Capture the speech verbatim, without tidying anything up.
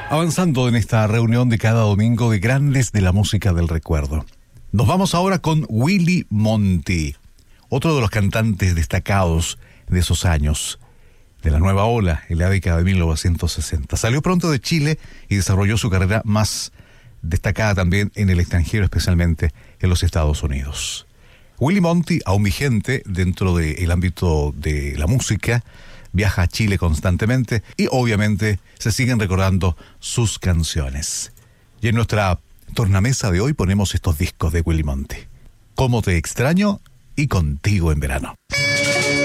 Avanzando en esta reunión de cada domingo de grandes de la música del recuerdo. Nos vamos ahora con Willy Monty, otro de los cantantes destacados de esos años, de la nueva ola en la década de mil novecientos sesenta. Salió pronto de Chile y desarrolló su carrera más destacada también en el extranjero, especialmente en los Estados Unidos. Willy Monty, aún vigente dentro del ámbito de la música, viaja a Chile constantemente y obviamente se siguen recordando sus canciones. Y en nuestra tornamesa de hoy ponemos estos discos de Willy Monty: Cómo te extraño y Contigo en verano.